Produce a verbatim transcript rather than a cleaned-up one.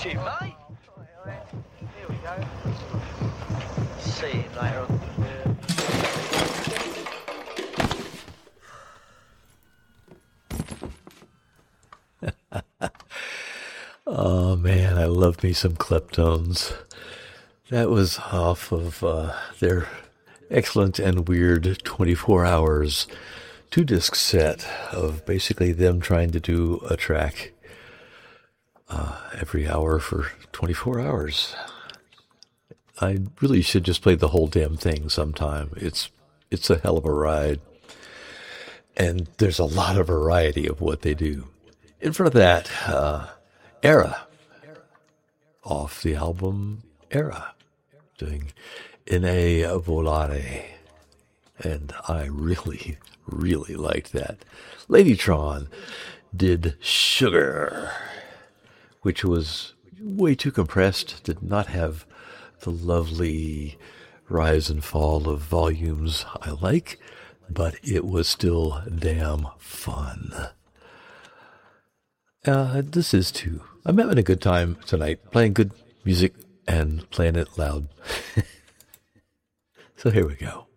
tune, mate. Here we go. See him later on. Oh man, I love me some Kleptones. That was off of uh, their excellent and weird twenty-four hours two-disc set of basically them trying to do a track uh, every hour for twenty-four hours. I really should just play the whole damn thing sometime. It's it's a hell of a ride. And there's a lot of variety of what they do. In front of that, uh, Era, off the album Era, doing In a Volare. And I really, really liked that. Ladytron did Sugar, which was way too compressed, did not have the lovely rise and fall of volumes I like, but it was still damn fun. Uh, this is too. I'm having a good time tonight, playing good music and playing it loud. So here we go.